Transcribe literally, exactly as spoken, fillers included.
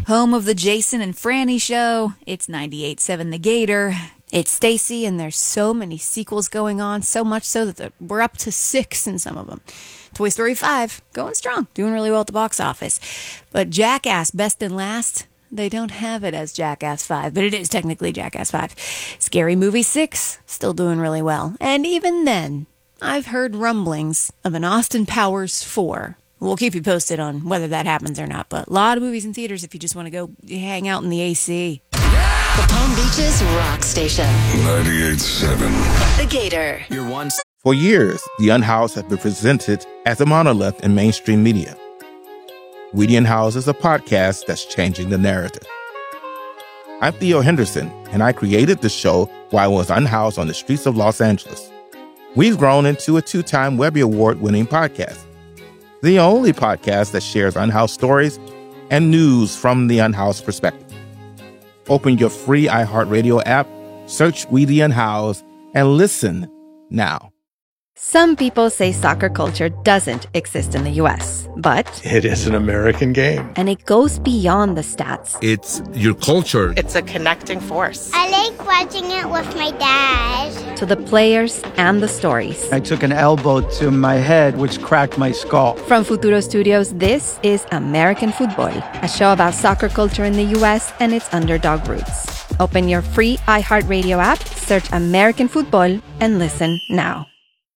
Home of the Jason and Franny Show. It's ninety-eight point seven The Gator. It's Stacy, and there's so many sequels going on, so much so that we're up to six in some of them. Toy Story five, going strong, doing really well at the box office. But Jackass Best in Last, they don't have it as Jackass five, but it is technically Jackass five. Scary Movie six, still doing really well. And even then, I've heard rumblings of an Austin Powers four. We'll keep you posted on whether that happens or not, but a lot of movies in theaters if you just want to go hang out in the A C. The Palm Beaches Rock Station. ninety-eight point seven. The Gator. Your one. For years, The Unhoused has been presented as a monolith in mainstream media. We the Unhoused is a podcast that's changing the narrative. I'm Theo Henderson, and I created the show while I was unhoused on the streets of Los Angeles. We've grown into a two-time Webby Award-winning podcast, the only podcast that shares unhoused stories and news from the unhoused perspective. Open your free iHeartRadio app, search We the Unhoused, and listen now. Some people say soccer culture doesn't exist in the U S, but it is an American game. And it goes beyond the stats. It's your culture. It's a connecting force. I like watching it with my dad. To the players and the stories. I took an elbow to my head, which cracked my skull. From Futuro Studios, this is American Football, a show about soccer culture in the U S and its underdog roots. Open your free iHeartRadio app, search American Football, and listen now.